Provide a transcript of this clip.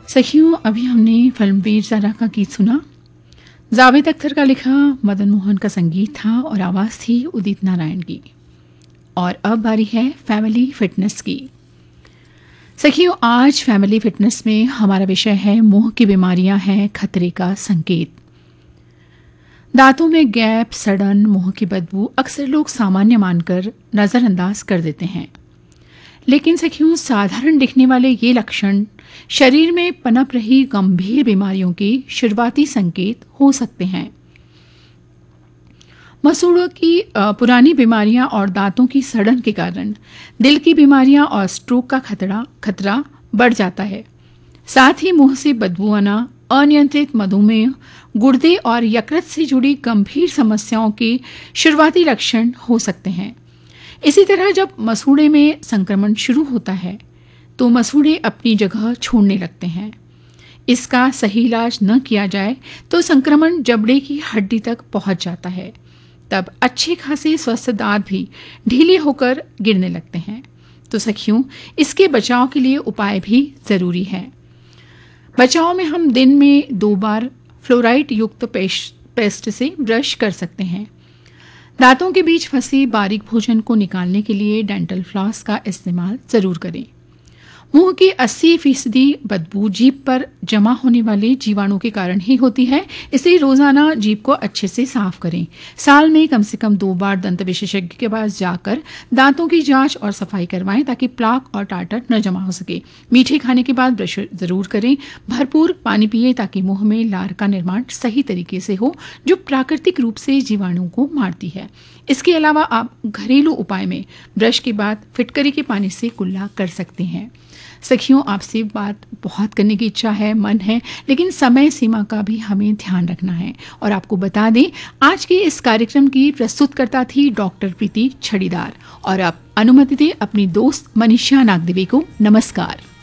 सखियों, अभी हमने फिल्म वीर ज़ारा का गीत सुना। जावेद अख्तर का लिखा, मदन मोहन का संगीत था और आवाज़ थी उदित नारायण की। और अब बारी है फैमिली फिटनेस की। सखियों, आज फैमिली फिटनेस में हमारा विषय है मुंह की बीमारियां हैं खतरे का संकेत। दांतों में गैप, सड़न, मुंह की बदबू अक्सर लोग सामान्य मानकर नज़रअंदाज कर देते हैं। लेकिन सखियों, साधारण दिखने वाले ये लक्षण शरीर में पनप रही गंभीर बीमारियों के शुरुआती संकेत हो सकते हैं। मसूड़ों की पुरानी बीमारियां और दांतों की सड़न के कारण दिल की बीमारियां और स्ट्रोक का खतरा बढ़ जाता है। साथ ही मुंह से बदबू आना, अनियंत्रित मधुमेह, गुर्दे और यकृत से जुड़ी गंभीर समस्याओं के शुरुआती लक्षण हो सकते हैं। इसी तरह जब मसूड़े में संक्रमण शुरू होता है तो मसूड़े अपनी जगह छोड़ने लगते हैं। इसका सही इलाज न किया जाए तो संक्रमण जबड़े की हड्डी तक पहुंच जाता है। तब अच्छे खासे स्वस्थ दांत भी ढीले होकर गिरने लगते हैं। तो सखियों, इसके बचाव के लिए उपाय भी जरूरी है। बचाव में हम दिन में 2 बार फ्लोराइड युक्त पेस्ट से ब्रश कर सकते हैं। दांतों के बीच फंसी बारीक भोजन को निकालने के लिए डेंटल फ्लॉस का इस्तेमाल जरूर करें। मुंह की 80% बदबू जीभ पर जमा होने वाले जीवाणु के कारण ही होती है, इसलिए रोजाना जीभ को अच्छे से साफ करें। साल में कम से कम 2 बार दंत विशेषज्ञ के पास जाकर दांतों की जांच और सफाई करवाएं ताकि प्लाक और टाटर न जमा हो सके। मीठे खाने के बाद ब्रश जरूर करें। भरपूर पानी पिए ताकि मुंह में लार का निर्माण सही तरीके से हो, जो प्राकृतिक रूप से जीवाणु को मारती है। इसके अलावा आप घरेलू उपाय में ब्रश के बाद फिटकरी के पानी से कुल्ला कर सकते हैं। सखियों, आपसे बात बहुत करने की इच्छा है, मन है, लेकिन समय सीमा का भी हमें ध्यान रखना है। और आपको बता दें, आज के इस कार्यक्रम की प्रस्तुतकर्ता थी डॉक्टर प्रीति छड़ीदार। और अब अनुमति दें अपनी दोस्त मनीषा नागदेवी को। नमस्कार।